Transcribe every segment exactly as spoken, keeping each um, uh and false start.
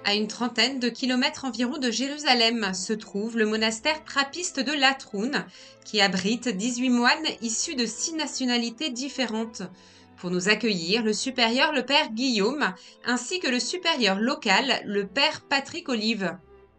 À une trentaine de kilomètres environ de Jérusalem se trouve le monastère trappiste de Latroun, qui abrite dix-huit moines issus de six nationalités différentes. Pour nous accueillir, le supérieur, le père Guillaume, ainsi que le supérieur local, le père Patrick Olive.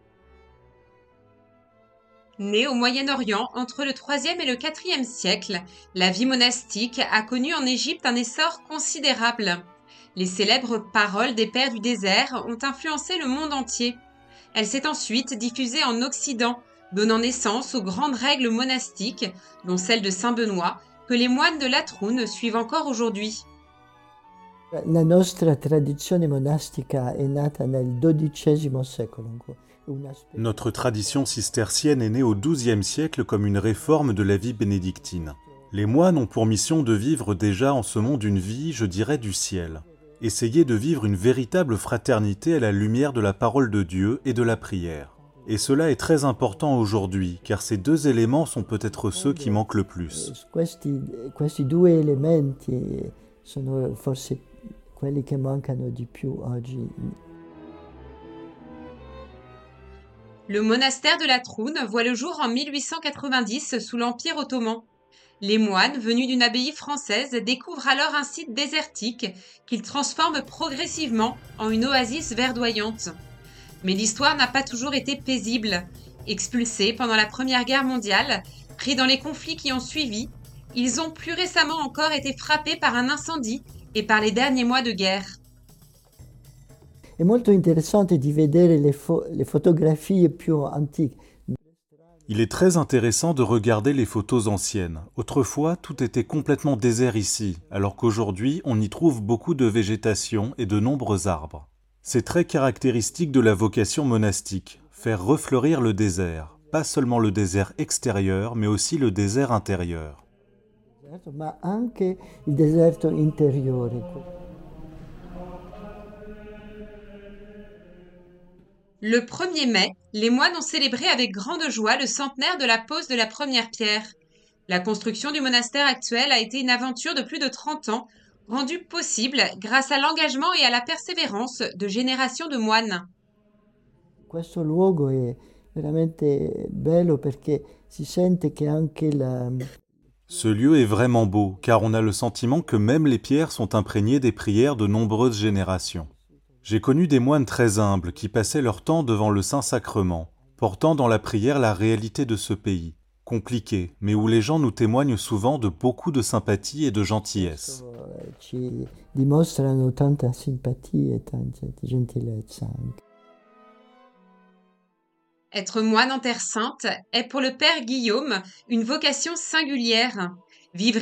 Né au Moyen-Orient entre le troisième et le quatrième siècle, la vie monastique a connu en Égypte un essor considérable. Les célèbres paroles des pères du désert ont influencé le monde entier. Elle s'est ensuite diffusée en Occident, donnant naissance aux grandes règles monastiques, dont celle de Saint Benoît, que les moines de Latroun suivent encore aujourd'hui. La nostra tradizione monastica è nata nel dodicesimo secolo. Notre tradition cistercienne est née au douzième siècle comme une réforme de la vie bénédictine. Les moines ont pour mission de vivre déjà en ce monde une vie, je dirais, du ciel. Essayer de vivre une véritable fraternité à la lumière de la parole de Dieu et de la prière. Et cela est très important aujourd'hui, car ces deux éléments sont peut-être ceux qui manquent le plus. Questi, questi due elementi sono forse quelli che mancano di più oggi. Le monastère de Latroun voit le jour en mille huit cent quatre-vingt-dix sous l'Empire ottoman. Les moines, venus d'une abbaye française, découvrent alors un site désertique qu'ils transforment progressivement en une oasis verdoyante. Mais l'histoire n'a pas toujours été paisible. Expulsés pendant la Première Guerre mondiale, pris dans les conflits qui ont suivi, ils ont plus récemment encore été frappés par un incendie et par les derniers mois de guerre. È molto interessante di vedere le, fo- le fotografie più antiche. Il est très intéressant de regarder les photos anciennes. Autrefois, tout était complètement désert ici, alors qu'aujourd'hui, on y trouve beaucoup de végétation et de nombreux arbres. C'est très caractéristique de la vocation monastique, faire refleurir le désert, pas seulement le désert extérieur, mais aussi le désert intérieur. Ma anche il deserto interiore. Le premier mai, les moines ont célébré avec grande joie le centenaire de la pose de la première pierre. La construction du monastère actuel a été une aventure de plus de trente ans, rendue possible grâce à l'engagement et à la persévérance de générations de moines. Questo luogo è veramente bello perché si sente che anche la... Ce lieu est vraiment beau, car on a le sentiment que même les pierres sont imprégnées des prières de nombreuses générations. J'ai connu des moines très humbles qui passaient leur temps devant le Saint-Sacrement, portant dans la prière la réalité de ce pays, compliqué, mais où les gens nous témoignent souvent de beaucoup de sympathie et de gentillesse. Ci dimostrano tanta simpatia e tanta gentilezza anche. Être moine en Terre Sainte est pour le père Guillaume une vocation singulière. Vivre